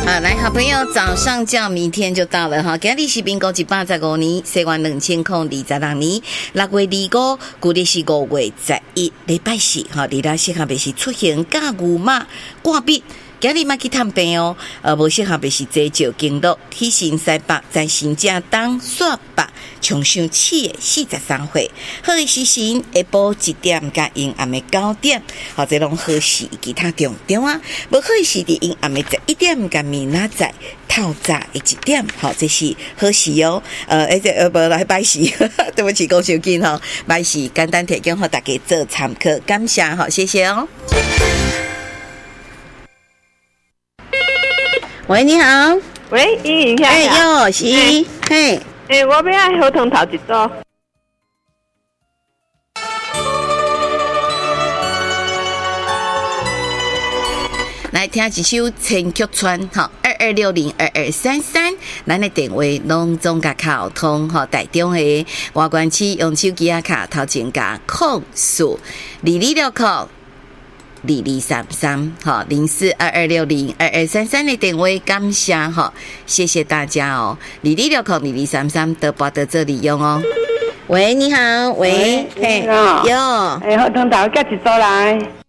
来，好朋友，早上叫明天就到了哈。今日是民国185年，西元2026年6月25，古历是5月11，礼拜四哈。你来适合别是出行驾牛马挂笔。今日莫去探病哦，无适合别是坐轿经路，去新西北，在新正东刷北，冲上起的43岁。好的时辰下晡1點甲阴暗的9點，或者攏好事其他重点啊。无好事伫阴暗的11點甲明仔載透早的1點，好，这是好事哦。无来拜事，对不起，讲伤緊吼，拜事簡單提供互大家做參考，感謝好，謝謝哦。喂，你好。 喂，英英兄。 哟，是，嘿。 我要爱河豚头一组。 来听一首千曲传，哈，22602233，咱的电话拢总甲卡通，哈，台中的外关区用手机啊卡头前加04 2260。2233好0422602233的电话感谢哈，谢谢大家哦。22602233都拨到这里用哦。喂，你好，喂， 嘿，哟，河豚头叫一组来。